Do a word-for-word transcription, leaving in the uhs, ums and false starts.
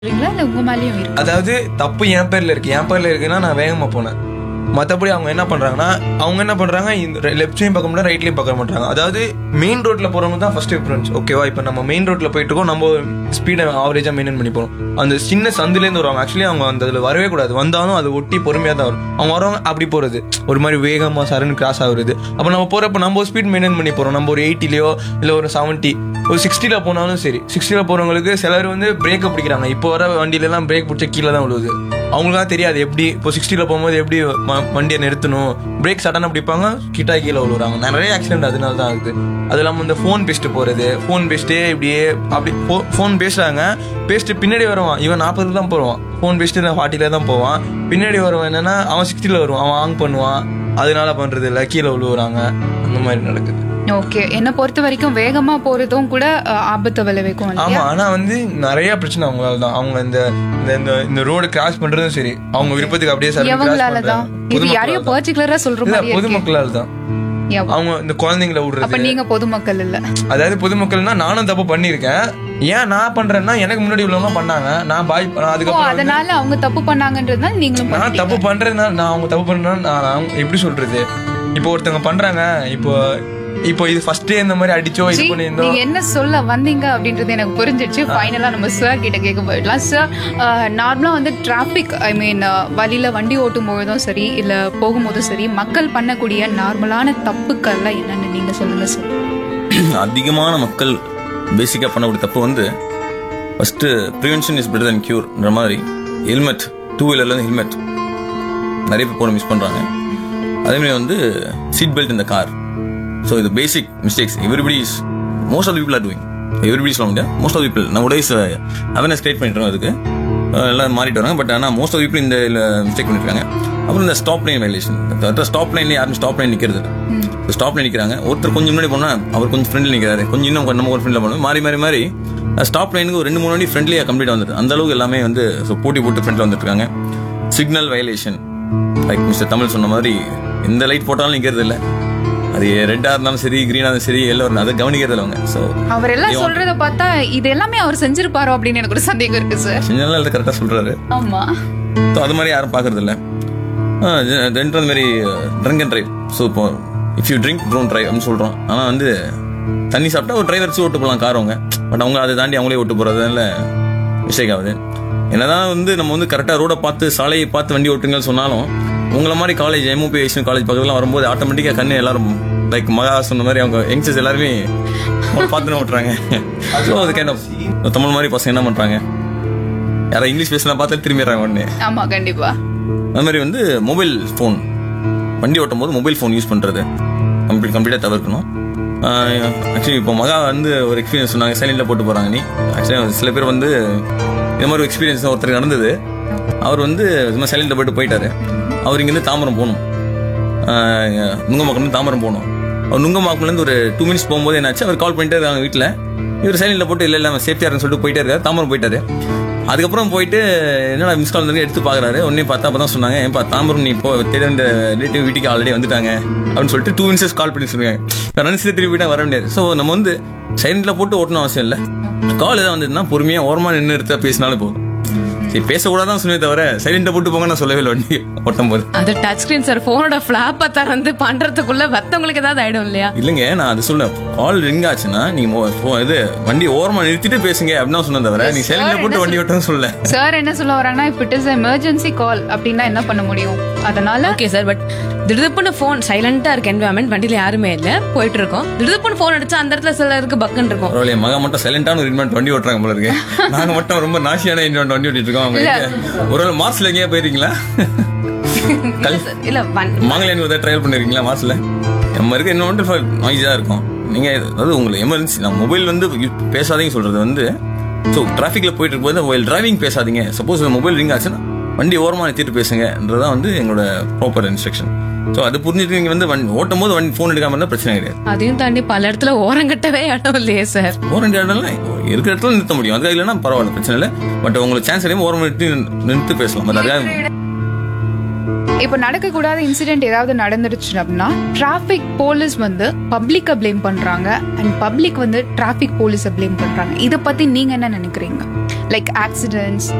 உங்க மேலயும் இருக்கு? அதாவது தப்பு என் பேர்ல இருக்கு, என் பேர்ல இருக்குன்னா நான் வேகமா போனேன். மற்றபடி அவங்க என்ன பண்றாங்கன்னா, அவங்க என்ன பண்றாங்க, இந்த லெஃப்ட் சைடும் பார்க்க மாட்டாங்க, ரைட்லயும் பார்க்க மாட்டாங்க. அதாவது மெயின் ரோட்ல போறவங்க தான் ஃபர்ஸ்ட் ப்ரிஃபரன்ஸ். ஓகேவா? இப்போ நம்ம மெயின் ரோட்ல போயிட்டு இருக்கோம், நம்ம ஸ்பீடை ஆவரேஜா மெயின்டைன் பண்ணி போறோம். அந்த சின்ன சந்துல இருந்து வருவாங்க. ஆக்சுவலி அவங்க அந்த இதுல வரவே கூடாது, வந்தாலும் அது ஒட்டி பொறுமையா தான் வரும். அவங்க வரவங்க அப்படி போறது ஒரு மாதிரி வேகமா சரன்னு கிராஸ் ஆகுறது. அப்ப நம்ம போறப்ப நம்ம ஸ்பீட் மெயின்டைன் பண்ணி போறோம். நம்ம ஒரு எயிட்டிலயோ இல்ல ஒரு செவன்ட்டி ஒரு சிக்ஸ்டில போனாலும் சரி, சிக்ஸ்டில போறவங்களுக்கு சிலர் வந்து பிரேக்கை பிடிக்கிறாங்க. இப்போ வர வண்டியில எல்லாம் பிரேக் பிடிச்ச கீழே தான் விழுவுது. அவங்களுக்குலாம் தெரியாது எப்படி இப்போ சிக்ஸ்டில போகும்போது எப்படி வண்டியை நிறுத்தணும். பிரேக் சடனா பிடிப்பாங்க, கிட்டா கீழே விழுவுறாங்க. நிறைய ஆக்சிடென்ட் அதனால தான் ஆகுது. அது இல்லாமல் இந்த ஃபோன் பேசிட்டு போறது, ஃபோன் பேசிட்டே இப்படியே அப்படி ஃபோன் பேசுறாங்க, பேசிட்டு பின்னாடி வருவான். இவன் நாற்பதுல தான் போவான், ஃபோன் பேசிட்டு நான் ஃபார்ட்டில தான் போவான். பின்னாடி வருவான் என்னன்னா அவன் சிக்ஸ்டில வருவான், அவன் ஆங் பண்ணுவான். அதனால பண்றது இல்லை, கீழே விழுவுறாங்க. அந்த மாதிரி நடக்குது. ஓகே, என்ன பொறுத்த வரைக்கும் வேகமா போறதும் கூட ஆபத்து விளைவிக்கும். ஆமா, ஆனா வந்து நிறைய பிரச்சனை அவங்களால தான். அவங்க இந்த இந்த ரோடு கிராஸ் பண்றதும் சரி, அவங்க விருப்பத்துக்கு அப்படியே சார் பொதுமக்களால தான். அவங்க இந்த குழந்தைங்களை விடுறது. அப்ப நீங்க பொதுமக்கள் இல்ல? அதாவது பொதுமக்கள்னா நானும் தப்பு பண்ணிருக்கேன். ஏன் நான் பண்றேன்னா எனக்கு முன்னாடி உள்ளவங்க பண்ணாங்க, நான் பாய். அதுக்கப்புறம் அதனால அவங்க தப்பு பண்ணாங்கன்றதுனால நீங்களும் நான் தப்பு பண்றேன்னா நான் அவங்க தப்பு பண்றேன்னா நான் எப்படி சொல்றது, இப்போ ஒருத்தவங்க பண்றாங்க, இப்போ இப்போ இது ஃபர்ஸ்டே இந்த மாதிரி அடிச்சோ இது பண்ணிருந்தோம். நீங்க என்ன சொல்ல வந்தீங்க அப்படின்றது எனக்கு புரிஞ்சிடுச்சு. ஃபைனலா நம்ம சார் கிட்ட கேட்க போயிடலாம். சார், நார்மலா வந்து டிராபிக் ஐ மீன் வழியில வண்டி ஓட்டும் போதும் சரி இல்ல போகும்போதும் சரி மக்கள் பண்ணக்கூடிய நார்மலான தப்புக்கள்லாம் என்னன்னு நீங்க சொல்லுங்க சார். அதிகமான மக்கள் பேசிக்கா பண்ணக்கூடிய தப்பு வந்து ஃபர்ஸ்ட் ப்ரிவென்ஷன் இஸ் பெட்டர் தென் கியூர்ன்ற மாதிரி ஹெல்மெட், டூ வீலர்ல இருந்து ஹெல்மெட் நிறைய பேர் போன மிஸ் பண்றாங்க. அதே மாதிரி வந்து சீட் பெல்ட் இந்த car. So the basic mistakes everybody is most of the people are doing. Everybody is wrong. Most of the people nowadays awareness create பண்ணிட்டு அதுக்கு எல்லாம் மாறிட்டு வராங்க. பட் ஆனால் மோஸ்ட் ஆஃப் பீப்புள் இந்த மிஸ்டேக் பண்ணிருக்காங்க. அப்புறம் இந்த ஸ்டாப் லைன் வயலேஷன். ஸ்டாப் லைன்ல யாரும் ஸ்டாப் லைன் நிக்கிறது இல்லை, ஸ்டாப் லைன் நிற்கிறாங்க. ஒருத்தர் கொஞ்சம் முன்னாடி போனா அவர் கொஞ்சம் ஃப்ரெண்ட்ல நிற்கிறாரு, கொஞ்சம் இன்னும் நம்ம ஒரு ஃப்ரெண்ட்ல போனோம், மாறி மாறி மாறி ஸ்டாப் லைனுக்கு ஒரு ரெண்டு மூணு வண்டி ஃப்ரெண்ட்லியா கம்ப்ளீட் வந்துட்டு அந்த அளவுக்கு எல்லாமே வந்து போட்டி போட்டு ஃப்ரெண்ட்ல வந்துட்டு இருக்காங்க. Signal violation, like mister Tamil சொன்ன மாதிரி எந்த லைட் போட்டாலும் நிற்கிறது இல்லை. அது ரெட்டா இருந்தாலும் சரி, கிரீனா இருந்தாலும் சரி, எல்லாம் அதை கவனிக்கிறதுல அவங்க. சோ அவர் எல்லாம் சொல்றத பார்த்தா இது எல்லாமே அவர் செஞ்சிருப்பாரோ அப்படின்னு எனக்கு ஒரு சந்தேகம் இருக்கு சார். செஞ்சாலும் அது கரெக்டா சொல்றாரு. ஆமா, ஸோ அது மாதிரி யாரும் பாக்குறது இல்லை. ரெண்டு மாதிரி ட்ரிங்க் அண்ட் டிரைவ். ஸோ இப்போ if you drink don't drive அப்படின்னு சொல்றோம். ஆனா வந்து தண்ணி சாப்பிட்டா ஒரு டிரைவர் வச்சு ஓட்டு போகலாம் கார் அவங்க. பட் அவங்க அதை தாண்டி அவங்களே ஓட்டு போறதுனால மிஸ்டேக் ஆகுது. என்னதான் வந்து நம்ம வந்து கரெக்டா ரோட பார்த்து சாலையை பார்த்து வண்டி ஓட்டுங்கன்னு சொன்னாலும் உங்களை மாதிரி காலேஜ் எம்ஓபி காலேஜ் பக்கத்துல வரும்போது ஆட்டோமேட்டிக்கா கண்ணு எல்லாரும் லைக் மகா சொன்ன மாதிரி அவங்க யங்ஸ்டர்ஸ் எல்லாருமே பார்த்துன்னு ஓட்டுறாங்க. ஸோ அது கைண்ட் ஆஃப் தமிழ் மாதிரி பசங்க என்ன பண்றாங்க, யாராவது இங்கிலீஷ் பேசினா பார்த்து திரும்பிடுறாங்க உடனே. ஆமா, கண்டிப்பா. அது மாதிரி வந்து மொபைல் ஃபோன் வண்டி ஓட்டும் போது மொபைல் ஃபோன் யூஸ் பண்றது கம்ப்ளீட் கம்ப்ளீட்டா தவிர்க்கணும். ஆக்சுவலி இப்போ மகா வந்து ஒரு எக்ஸ்பீரியன்ஸ் சொன்னாங்க, சைலண்ட்ல போட்டு போறாங்க. நீ ஆக்சுவலி சில பேர் வந்து இந்த மாதிரி எக்ஸ்பீரியன்ஸ் ஒருத்தருக்கு நடந்தது. அவர் வந்து சைலண்ட்ல போட்டு போயிட்டாரு. அவர் இங்கிருந்து தாம்பரம் போகணும், நுங்கம்பாக்கம் தாம்பரம் போகணும். அவர் நுங்கம்பாக்கம்லேருந்து ஒரு டூ மினிட்ஸ் போகும்போது என்னாச்சு, அவர் கால் பண்ணிட்டு இருக்காங்க வீட்டில். இவர் சைலண்ட்ல போட்டு இல்லை இல்லை சேஃப்டியா இருக்குன்னு சொல்லிட்டு போயிட்டே இருக்காரு, தாம்பரம் போயிட்டாரு. அதுக்கப்புறம் போயிட்டு என்னடா மிஸ் கால் வந்து எடுத்து பாக்குறாரு. உடனே பார்த்தா அப்பதான் சொன்னாங்க, ஏன்பா தாம்பரம் நீ இப்போ தேட இந்த ரிலேட்டிவ் வீட்டுக்கு ஆல்ரெடி வந்துட்டாங்க அப்படின்னு சொல்லிட்டு டூ மினிட்ஸ் கால் பண்ணி சொல்லுவாங்க. நினைச்சு திருப்பி போயிட்டா வர முடியாது. ஸோ நம்ம வந்து சைலண்ட்ல போட்டு ஓட்டணும் அவசியம் இல்லை. கால் ஏதாவது வந்ததுன்னா பொறுமையா ஓரமா நின்று எடுத்தா பேசினாலும் போதும். பேசக்கூடாதான் சொன்னே தவிர சைலண்ட போட்டு போங்க நான் சொல்லவே இல்லை வண்டி ஓட்டும் போது. அது டச் ஸ்கிரீன் சார், போனோட பிளாப்ப திறந்து பண்றதுக்குள்ள மத்தவங்களுக்கு ஏதாவது ஆயிடும் இல்லையா? இல்லைங்க, நான் அது சொல்ல கால் ரிங் ஆச்சுன்னா நீங்க இது வண்டி ஓரமா நிறுத்திட்டு பேசுங்க அப்படின்னு சொன்ன தவிர நீ சைலண்ட போட்டு வண்டி ஓட்டணும் சொல்ல. சார் என்ன சொல்ல வராங்கன்னா, இஃப் இட் இஸ் எமர்ஜென்சி கால் அப்படின்னா என்ன பண்ண முடியும்? அதனால ஓகே சார், பட் திடுப்புன்னு போன் சைலண்டா இருக்கு, என்வரான்மெண்ட் வண்டியில யாருமே இல்ல, போயிட்டு இருக்கோம். திடுப்புன்னு போன் அடிச்சா அந்த இடத்துல சில இருக்கு பக்குன்னு இருக்கும். மகா மட்டும் சைலண்டான ஒரு வண்டி ஓட்டுறாங்க போல இருக்கு. நாங்க மட்டும் ரொம்ப நாசியான வண்டி ஓட்டிட்டு இருக்கோம். ஒரு மார்ச்ல எங்கேயா போயிருக்கீங்களா? இல்ல மங்களேன் ட்ரையல் பண்ணிருக்கீங்களா? மார்ச்ல நம்ம இருக்க என்ன நாய்ஸா இருக்கும். நீங்க அதாவது உங்களுக்கு எமர்ஜென்சி நான் மொபைல் வந்து பேசாதீங்க சொல்றது வந்து, ஸோ டிராஃபிக்ல போயிட்டு இருக்கும்போது மொபைல் டிரைவிங் பேசாதீங்க. சப்போஸ் மொபைல் ரிங் ஆச்சுன்னா வண்டி ஓரமா நிறுத்திட்டு பேசுங்கன்றதான் வந்து எங்களோட ப்ராப்பர் இன்ஸ்ட்ரக்ஷன். ஸோ அது புரிஞ்சுட்டு நீங்க வந்து ஓட்டும் போது வண்டி போன் எடுக்காம இருந்தா பிரச்சனை கிடையாது. அதையும் தாண்டி பல இடத்துல ஓரங்கட்டவே இடம் இல்லையே சார். ஓரம் இடம்லாம் இருக்கிற இடத்துல நிறுத்த முடியும், அதுக்காக இல்லைன்னா பரவாயில்ல, பிரச்சனை இல்லை. பட் உங்களுக்கு சான்ஸ் கிடையாது, ஓரம் நிறுத்தி நிறுத்து பேசலாம். இப்போ நடக்கக்கூடாத இன்சிடென்ட் ஏதாவது நடந்துருச்சு அப்படின்னா டிராஃபிக் போலீஸ் வந்து பப்ளிக்கை ப்ளேம் பண்றாங்க அண்ட் பப்ளிக் வந்து டிராஃபிக் போலீஸை ப்ளேம் பண்றாங்க. இதை பத்தி நீங்க என்ன நினைக்கிறீங்க? Like accidents